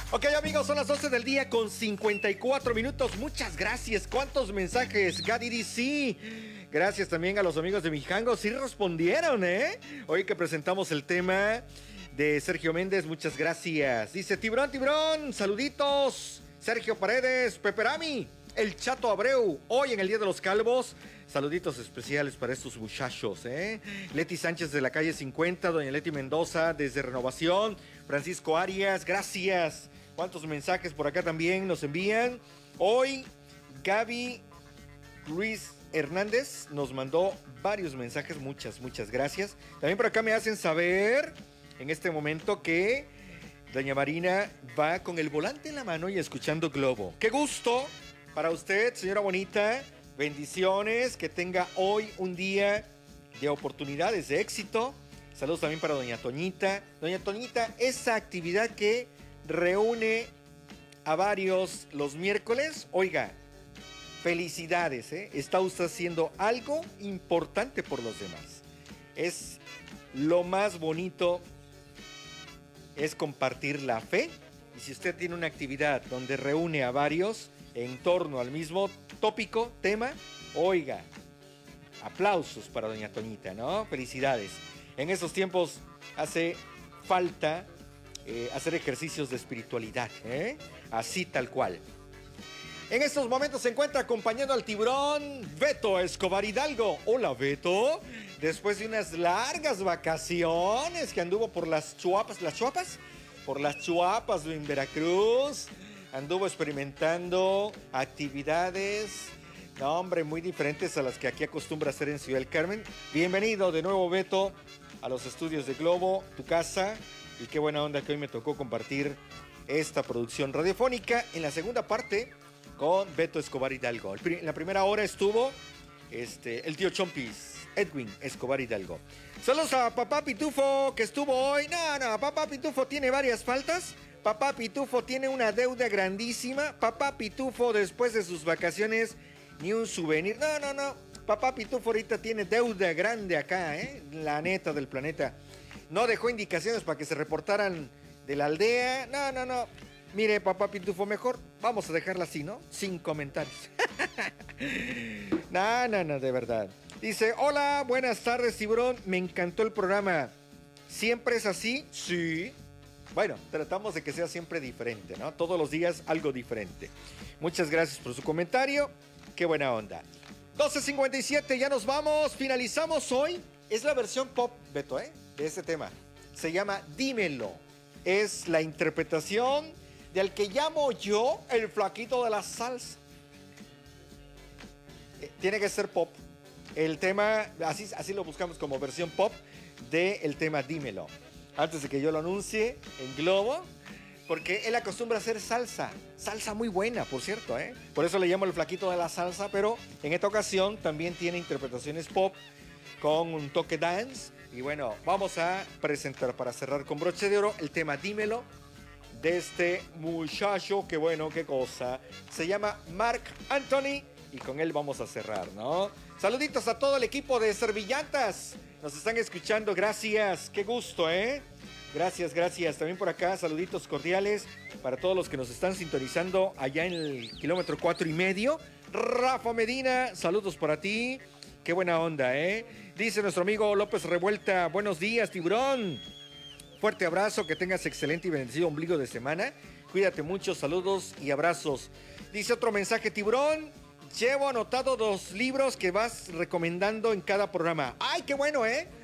Ok, amigos, son las 12 del día con 54 minutos. Muchas gracias. ¿Cuántos mensajes? Gadiri, sí. Gracias también a los amigos de Mijango. Sí respondieron, ¿eh? Hoy que presentamos el tema de Sergio Méndez, muchas gracias. Dice Tiburón, Tiburón, saluditos. Sergio Paredes, Peperami, el Chato Abreu, hoy en el Día de los Calvos. Saluditos especiales para estos muchachos, ¿eh? Leti Sánchez de la calle 50, doña Leti Mendoza desde Renovación, Francisco Arias, gracias. ¿Cuántos mensajes por acá también nos envían? Hoy Gaby Luis Hernández nos mandó varios mensajes, muchas gracias. También por acá me hacen saber en este momento que doña Marina va con el volante en la mano y escuchando Globo. ¡Qué gusto para usted, señora bonita! Bendiciones, que tenga hoy un día de oportunidades, de éxito. Saludos también para doña Toñita. Doña Toñita, esa actividad que reúne a varios los miércoles, oiga, felicidades, ¿eh? Está usted haciendo algo importante por los demás. Es lo más bonito, es compartir la fe. Y si usted tiene una actividad donde reúne a varios en torno al mismo tópico, tema, oiga, aplausos para doña Toñita, ¿no? Felicidades. En estos tiempos hace falta hacer ejercicios de espiritualidad, ¿eh? Así tal cual. En estos momentos se encuentra acompañando al tiburón Beto Escobar Hidalgo. Hola, Beto. Después de unas largas vacaciones que anduvo por las Chuapas, por las Chuapas en Veracruz. Anduvo experimentando actividades, no, hombre, muy diferentes a las que aquí acostumbra hacer en Ciudad del Carmen. Bienvenido de nuevo, Beto, a los estudios de Globo, tu casa. Y qué buena onda que hoy me tocó compartir esta producción radiofónica en la segunda parte con Beto Escobar Hidalgo. En la primera hora estuvo el tío Chompis, Edwin Escobar Hidalgo. Saludos a Papá Pitufo, que estuvo hoy. No, Papá Pitufo tiene varias faltas. Papá Pitufo tiene una deuda grandísima. Papá Pitufo, después de sus vacaciones, ni un souvenir. No. Papá Pitufo ahorita tiene deuda grande acá, ¿eh? La neta del planeta. No dejó indicaciones para que se reportaran de la aldea. No. Mire, Papá Pitufo, mejor vamos a dejarla así, ¿no? Sin comentarios. No, de verdad. Dice, hola, buenas tardes, tiburón. Me encantó el programa. ¿Siempre es así? Sí. Bueno, tratamos de que sea siempre diferente, ¿no? Todos los días algo diferente. Muchas gracias por su comentario. Qué buena onda. 12:57, ya nos vamos. Finalizamos hoy. Es la versión pop, Beto, de este tema. Se llama Dímelo. Es la interpretación del que llamo yo el flaquito de la salsa. Tiene que ser pop. El tema, así lo buscamos como versión pop del tema Dímelo. Antes de que yo lo anuncie en Globo, porque él acostumbra a hacer salsa muy buena, por cierto, ¿eh? Por eso le llamo el flaquito de la salsa, pero en esta ocasión también tiene interpretaciones pop con un toque dance. Y bueno, vamos a presentar para cerrar con broche de oro el tema Dímelo de este muchacho, que bueno, qué cosa. Se llama Marc Anthony y con él vamos a cerrar, ¿no? Saluditos a todo el equipo de Servillantas. Nos están escuchando, gracias, qué gusto, ¿eh? Gracias. También por acá, saluditos cordiales para todos los que nos están sintonizando allá en el kilómetro 4.5. Rafa Medina, saludos para ti. Qué buena onda, ¿eh? Dice nuestro amigo López Revuelta, buenos días, tiburón. Fuerte abrazo, que tengas excelente y bendecido ombligo de semana. Cuídate mucho, saludos y abrazos. Dice otro mensaje, tiburón. Llevo anotado 2 libros que vas recomendando en cada programa. ¡Ay, qué bueno, eh!